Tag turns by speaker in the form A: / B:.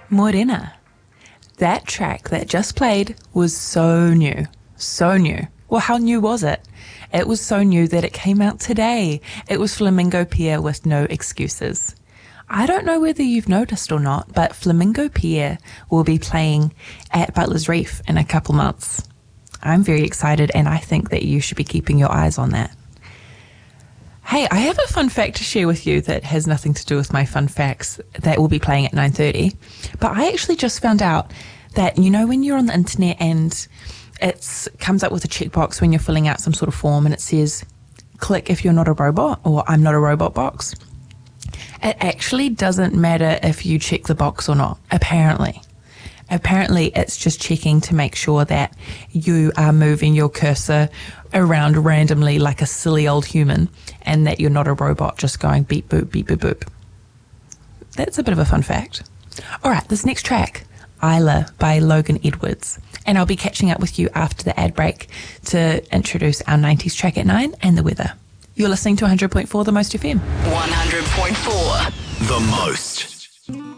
A: Morena. That track that just played was so new. So new. Well, how new was it? It was so new that it came out today. It was Flamingo Pier with No Excuses. I don't know whether you've noticed or not, but Flamingo Pier will be playing at Butler's Reef in a couple months. I'm very excited, and I think that you should be keeping your eyes on that. Hey, I have a fun fact to share with you that has nothing to do with my fun facts that will be playing at 9:30. But I actually just found out that, you know, when you're on the internet and it comes up with a checkbox when you're filling out some sort of form and it says, click if you're not a robot, or I'm not a robot box. It actually doesn't matter if you check the box or not, apparently. Apparently, it's just checking to make sure that you are moving your cursor around randomly like a silly old human and that you're not a robot just going beep, boop, beep, boop, boop. That's a bit of a fun fact. All right, this next track, Isla by Logan Edwards. And I'll be catching up with you after the ad break to introduce our 90s track at 9 and the weather. You're listening to 100.4 The Most FM.
B: 100.4 The Most.